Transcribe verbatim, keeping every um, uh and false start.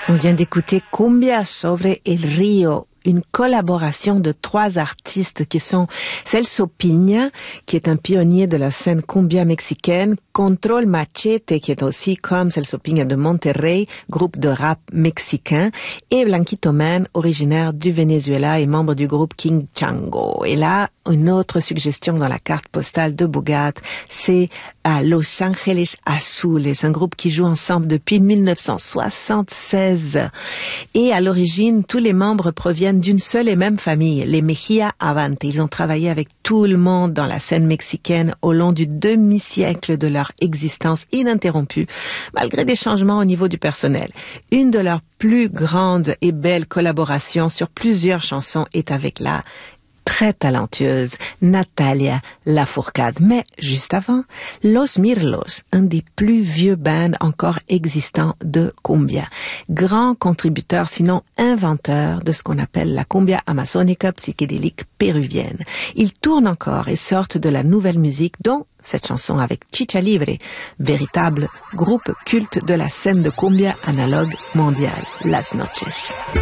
On vient d'écouter Cumbia sobre el río, une collaboration de trois artistes qui sont Celso Piña, qui est un pionnier de la scène cumbia mexicaine, Control Machete, qui est aussi, comme Celso Piña, de Monterrey, groupe de rap mexicain, et Blanquito Man, originaire du Venezuela et membre du groupe King Chango. Et là, une autre suggestion dans la carte postale de Bogart, c'est à Los Angeles Azules, un groupe qui joue ensemble depuis mille neuf cent soixante-seize. Et à l'origine, tous les membres proviennent d'une seule et même famille, les Mejia Avante. Ils ont travaillé avec tout le monde dans la scène mexicaine au long du demi-siècle de leur existence ininterrompue, malgré des changements au niveau du personnel. Une de leurs plus grandes et belles collaborations sur plusieurs chansons est avec la très talentueuse Natalia Lafourcade. Mais juste avant, Los Mirlos, un des plus vieux bands encore existants de cumbia. Grand contributeur, sinon inventeur de ce qu'on appelle la cumbia amazonica psychédélique péruvienne. Ils tournent encore et sortent de la nouvelle musique, dont cette chanson avec Chicha Libre, véritable groupe culte de la scène de cumbia analogue mondiale, Las Noches.